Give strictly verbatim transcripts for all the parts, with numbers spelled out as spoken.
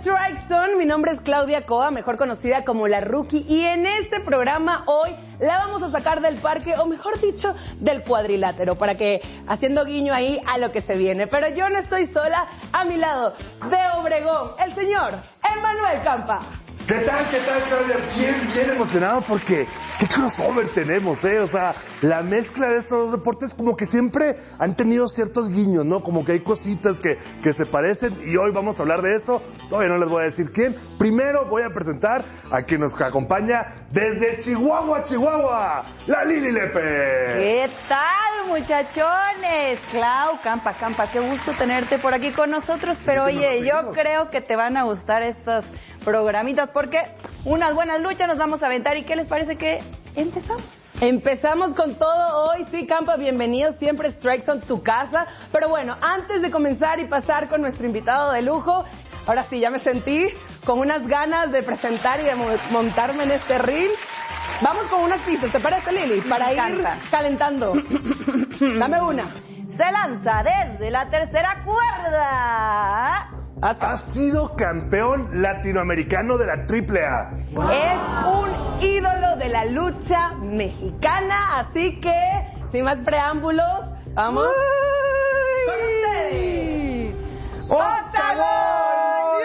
Strike Zone, mi nombre es Claudia Coa, mejor conocida como La Rookie, y en este programa hoy la vamos a sacar del parque, o mejor dicho, del cuadrilátero, para que, haciendo guiño ahí a lo que se viene. Pero yo no estoy sola, a mi lado, de Obregón, el señor Emmanuel Campa. ¿Qué tal, qué tal, Claudia? Bien, bien emocionado porque qué crossover tenemos, ¿eh? O sea, la mezcla de estos dos deportes como que siempre han tenido ciertos guiños, ¿no? Como que hay cositas que, que se parecen y hoy vamos a hablar de eso. Todavía no les voy a decir quién. Primero voy a presentar a quien nos acompaña desde Chihuahua, Chihuahua, la Lili Lepe. ¿Qué tal, muchachones? Clau, Campa, Campa, qué gusto tenerte por aquí con nosotros, pero oye, yo creo que te van a gustar estos programitas porque unas buenas luchas nos vamos a aventar. ¿Y qué les parece que empezamos? Empezamos con todo hoy, sí, Campa, bienvenido, siempre Strike Zone, tu casa. Pero bueno, antes de comenzar y pasar con nuestro invitado de lujo, ahora sí, ya me sentí con unas ganas de presentar y de montarme en este ring. Vamos con unas pistas, ¿te parece, Lili? Para ir calentando. Dame una. Se lanza desde la tercera cuerda. Ha sido campeón latinoamericano de la triple A. Wow. Es un ídolo de la lucha mexicana, así que, sin más preámbulos, vamos Uy. con ustedes. ¡Octagon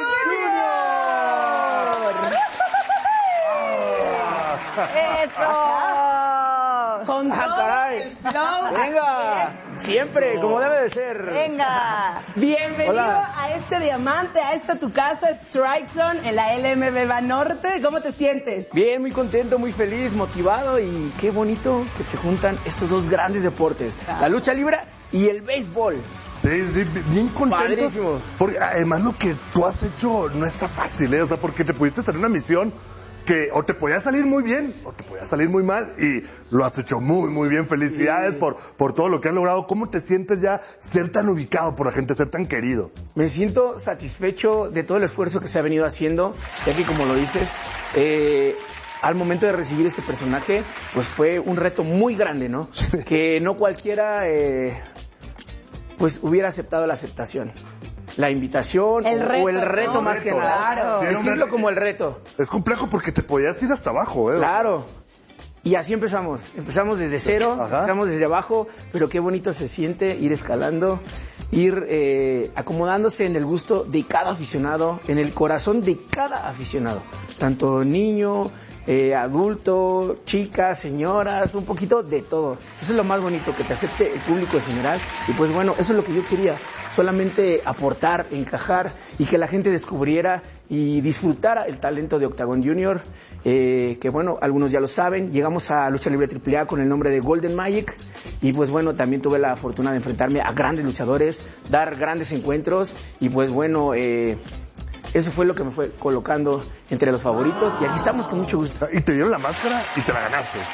Junior! ¡Eso! Con todo ah, el flow. Venga, siempre, Eso. como debe de ser. Venga. Bienvenido Hola. a este diamante, a esta tu casa, Strike Zone, en la L M B Banorte. ¿Cómo te sientes? Bien, muy contento, muy feliz, motivado y qué bonito que se juntan estos dos grandes deportes, Ah. la lucha libre y el béisbol. Sí, sí, bien contento. Padrísimo. Porque además lo que tú has hecho no está fácil, ¿eh? O sea, porque te pudiste hacer una misión que o te podía salir muy bien o te podía salir muy mal y lo has hecho muy, muy bien. Felicidades sí. por, por todo lo que has logrado. ¿Cómo te sientes ya ser tan ubicado por la gente, ser tan querido? Me siento satisfecho de todo el esfuerzo que se ha venido haciendo, ya que como lo dices, eh, al momento de recibir este personaje, pues fue un reto muy grande, ¿no? Que no cualquiera, eh, pues hubiera aceptado la aceptación. La invitación el reto, o el reto ¿no? más reto, que nada. claro. Sí, decirlo como el reto. Es complejo porque te podías ir hasta abajo, ¿eh? Claro. Y así empezamos. Empezamos desde cero, Ajá. empezamos desde abajo, pero qué bonito se siente ir escalando, ir eh, acomodándose en el gusto de cada aficionado, en el corazón de cada aficionado. Tanto niño, eh, adulto, chicas, señoras, un poquito de todo. Eso es lo más bonito, que te acepte el público en general. Y pues bueno, eso es lo que yo quería. Solamente aportar, encajar y que la gente descubriera y disfrutara el talento de Octagon Junior, eh, que bueno, algunos ya lo saben, llegamos a Lucha Libre triple A con el nombre de Golden Magic y pues bueno, también tuve la fortuna de enfrentarme a grandes luchadores, dar grandes encuentros y pues bueno, eh, eso fue lo que me fue colocando entre los favoritos y aquí estamos con mucho gusto. Y te dieron la máscara y te la ganaste.